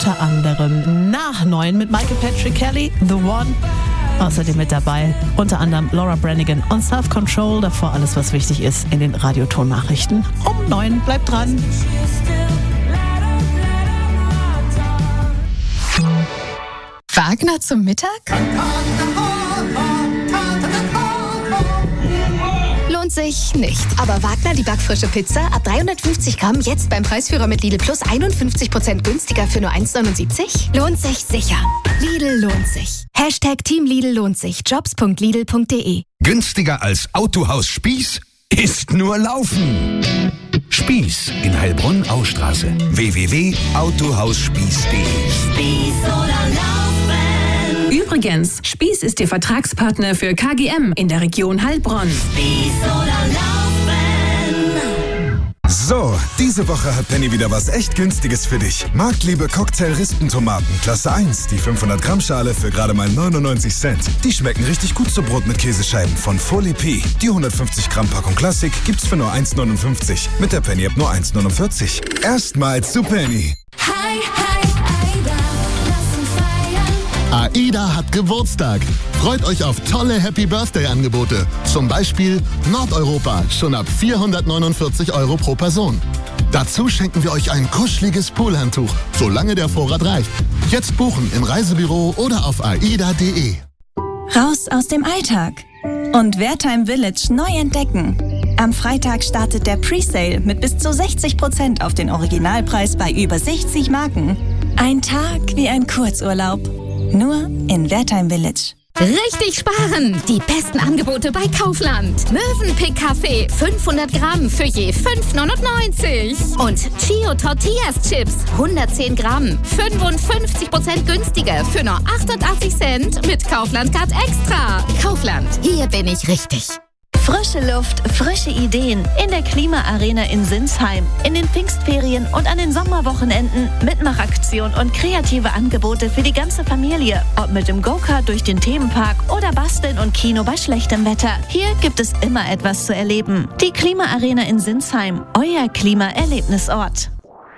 unter anderem nach 9 mit Michael Patrick Kelly, The One. Außerdem mit dabei unter anderem Laura Branigan und Self-Control. Davor alles, was wichtig ist in den Radioton-Nachrichten. Um 9, bleibt dran. Wagner zum Mittag? Lohnt sich nicht. Aber Wagner, die backfrische Pizza, ab 350 Gramm, jetzt beim Preisführer mit Lidl Plus 51% günstiger für nur 1,79? Lohnt sich sicher. Lidl lohnt sich. Team Lidl lohnt sich. Jobs.lidl.de. Günstiger als Autohaus Spieß ist nur Laufen. Spieß in Heilbronn-Austraße. www.autohausspieß.de. Spieß oder Laufen. Übrigens, Spieß ist Ihr Vertragspartner für KGM in der Region Heilbronn. Spieß oder Laufen. So, diese Woche hat Penny wieder was echt Günstiges für dich. Marktliebe Cocktail-Rispentomaten, Klasse 1, die 500-Gramm-Schale für gerade mal 99 Cent. Die schmecken richtig gut zu Brot mit Käsescheiben von Folie P. Die 150-Gramm-Packung Klassik gibt's für nur 1,59. Mit der Penny-App nur 1,49. Erstmals zu Penny. Hi, Aida, lass uns feiern. AIDA hat Geburtstag. Freut euch auf tolle Happy-Birthday-Angebote. Zum Beispiel Nordeuropa, schon ab 449 € pro Person. Dazu schenken wir euch ein kuscheliges Poolhandtuch, solange der Vorrat reicht. Jetzt buchen im Reisebüro oder auf aida.de. Raus aus dem Alltag und Wertheim Village neu entdecken. Am Freitag startet der Presale mit bis zu 60% auf den Originalpreis bei über 60 Marken. Ein Tag wie ein Kurzurlaub. Nur in Wertheim Village. Richtig sparen! Die besten Angebote bei Kaufland. Mövenpick Kaffee 500 Gramm für je 5,99. Und Chio Tortillas Chips 110 Gramm 55% günstiger für nur 88 Cent mit Kaufland Card Extra. Kaufland, hier bin ich richtig. Frische Luft, frische Ideen in der Klimaarena in Sinsheim. In den Pfingstferien und an den Sommerwochenenden Mitmachaktion und kreative Angebote für die ganze Familie. Ob mit dem Go-Kart durch den Themenpark oder Basteln und Kino bei schlechtem Wetter. Hier gibt es immer etwas zu erleben. Die Klimaarena in Sinsheim, euer Klimaerlebnisort.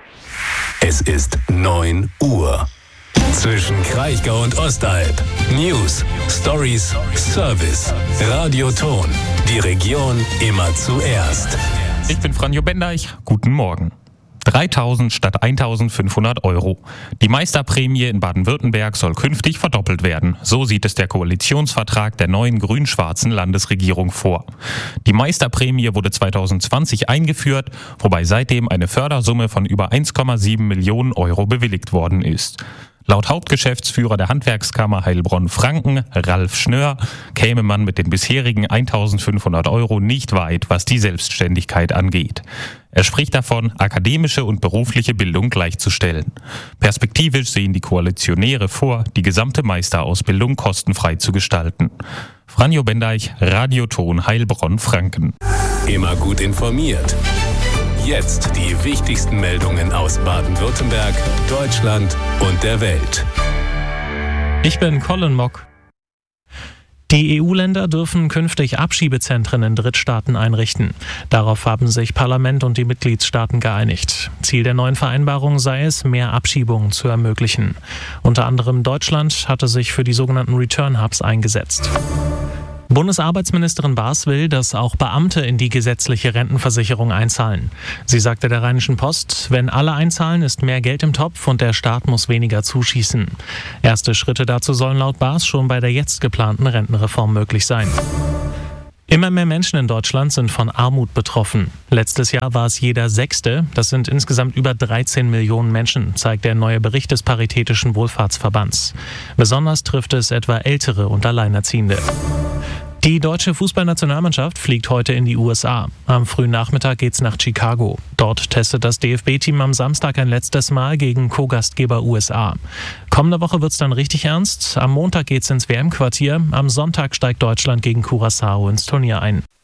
Es ist 9 Uhr. Zwischen Kraichgau und Ostalb. News, Stories, Service. Radioton. Die Region immer zuerst. Ich bin Franjo Bendeich. Guten Morgen. 3.000 statt 1.500 €. Die Meisterprämie in Baden-Württemberg soll künftig verdoppelt werden. So sieht es der Koalitionsvertrag der neuen grün-schwarzen Landesregierung vor. Die Meisterprämie wurde 2020 eingeführt, wobei seitdem eine Fördersumme von über 1,7 Millionen € bewilligt worden ist. Laut Hauptgeschäftsführer der Handwerkskammer Heilbronn-Franken, Ralf Schnör, käme man mit den bisherigen 1.500 € nicht weit, was die Selbstständigkeit angeht. Er spricht davon, akademische und berufliche Bildung gleichzustellen. Perspektivisch sehen die Koalitionäre vor, die gesamte Meisterausbildung kostenfrei zu gestalten. Franjo Bendeich, Radioton Heilbronn-Franken. Immer gut informiert. Jetzt die wichtigsten Meldungen aus Baden-Württemberg, Deutschland und der Welt. Ich bin Colin Mock. Die EU-Länder dürfen künftig Abschiebezentren in Drittstaaten einrichten. Darauf haben sich Parlament und die Mitgliedstaaten geeinigt. Ziel der neuen Vereinbarung sei es, mehr Abschiebungen zu ermöglichen. Unter anderem Deutschland hatte sich für die sogenannten Return Hubs eingesetzt. Bundesarbeitsministerin Baas will, dass auch Beamte in die gesetzliche Rentenversicherung einzahlen. Sie sagte der Rheinischen Post, wenn alle einzahlen, ist mehr Geld im Topf und der Staat muss weniger zuschießen. Erste Schritte dazu sollen laut Baas schon bei der jetzt geplanten Rentenreform möglich sein. Immer mehr Menschen in Deutschland sind von Armut betroffen. Letztes Jahr war es jeder Sechste. Das sind insgesamt über 13 Millionen Menschen, zeigt der neue Bericht des Paritätischen Wohlfahrtsverbands. Besonders trifft es etwa Ältere und Alleinerziehende. Die deutsche Fußballnationalmannschaft fliegt heute in die USA. Am frühen Nachmittag geht's nach Chicago. Dort testet das DFB-Team am Samstag ein letztes Mal gegen Co-Gastgeber USA. Kommende Woche wird's dann richtig ernst. Am Montag geht's ins WM-Quartier. Am Sonntag steigt Deutschland gegen Curaçao ins Turnier ein.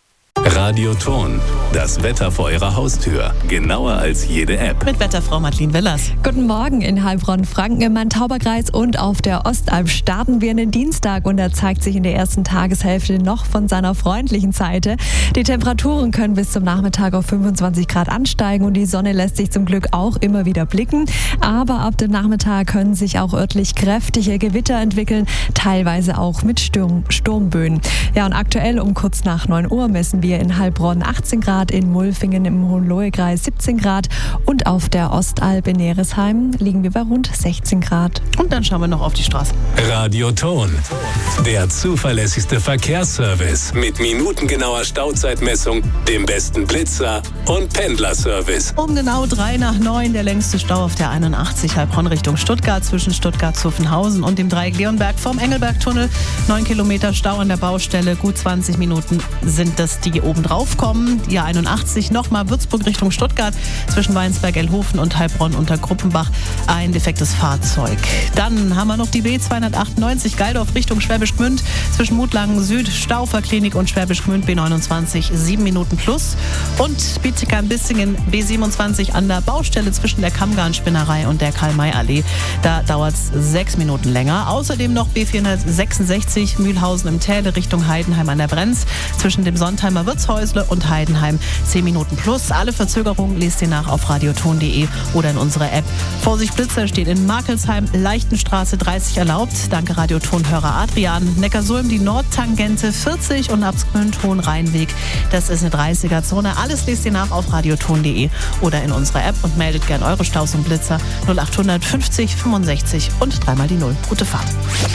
Radioton, das Wetter vor Ihrer Haustür. Genauer als jede App. Mit Wetterfrau Madeleine Willers. Guten Morgen in Heilbronn, Franken im Main-Tauber-Kreis und auf der Ostalb starten wir in den Dienstag und er zeigt sich in der ersten Tageshälfte noch von seiner freundlichen Seite. Die Temperaturen können bis zum Nachmittag auf 25 Grad ansteigen und die Sonne lässt sich zum Glück auch immer wieder blicken. Aber ab dem Nachmittag können sich auch örtlich kräftige Gewitter entwickeln, teilweise auch mit Sturmböen. Ja, und aktuell um kurz nach 9 Uhr messen wir in Heilbronn 18 Grad, in Mulfingen im Hohenlohe-Kreis 17 Grad und auf der Ostalb in Neresheim liegen wir bei rund 16 Grad. Und dann schauen wir noch auf die Straße. Radioton, der zuverlässigste Verkehrsservice mit minutengenauer Stauzeitmessung, dem besten Blitzer und Pendlerservice. Um genau 3 nach 9 der längste Stau auf der 81 Heilbronn Richtung Stuttgart zwischen Stuttgart-Zuffenhausen und dem Dreieck Leonberg vom Engelbergtunnel. 9 Kilometer Stau an der Baustelle, gut 20 Minuten sind das, die oben drauf kommen. Die 81 nochmal Würzburg Richtung Stuttgart zwischen Weinsberg-Elhofen und Heilbronn unter Gruppenbach ein defektes Fahrzeug. Dann haben wir noch die B298 Geildorf Richtung Schwäbisch Gmünd zwischen Mutlangen Süd, Stauferklinik und Schwäbisch Gmünd B29 7 Minuten plus und Bietigheim-Bissingen B27 an der Baustelle zwischen der Kammgarn-Spinnerei und der Karl-May-Allee. Da dauert es 6 Minuten länger. Außerdem noch B466 Mühlhausen im Täle Richtung Heidenheim an der Brenz zwischen dem Sontheimer Wirtshäusle und Heidenheim 10 Minuten plus. Alle Verzögerungen lest ihr nach auf radioton.de oder in unserer App. Vorsicht Blitzer steht in Markelsheim, Leichtenstraße 30 erlaubt. Danke Radioton-Hörer Adrian. Neckarsulm die Nordtangente 40 und Absgmünd Hohenrheinweg. Das ist eine 30er-Zone. Alles lest ihr nach auf radioton.de oder in unserer App und meldet gern eure Staus und Blitzer 0800 50 65 und 3 die 0. Gute Fahrt.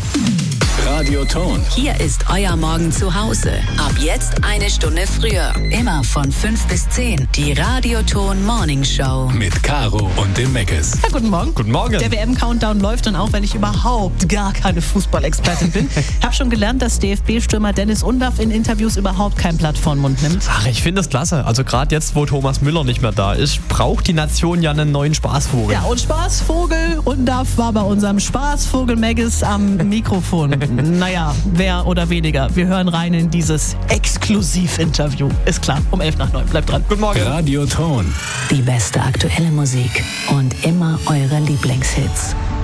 Radioton. Hier ist euer Morgen zu Hause. Ab jetzt eine Stunde früher. Immer von 5 bis 10. Die Radioton Morning Show. Mit Caro und dem Meckes. Ja, guten Morgen. Guten Morgen. Der WM-Countdown läuft und auch wenn ich überhaupt gar keine Fußballexpertin bin, habe schon gelernt, dass DFB-Stürmer Dennis Undaff in Interviews überhaupt kein Blatt vor den Mund nimmt. Ach, ich finde das klasse. Also gerade jetzt, wo Thomas Müller nicht mehr da ist, braucht die Nation ja einen neuen Spaßvogel. Ja, und Spaßvogel Undaff war bei unserem Spaßvogel Meckes am Mikrofon. Naja, wer oder weniger. Wir hören rein in dieses Exklusivinterview. Ist klar, um 11 nach 9. Bleibt dran. Guten Morgen. Radioton. Die beste aktuelle Musik und immer eure Lieblingshits.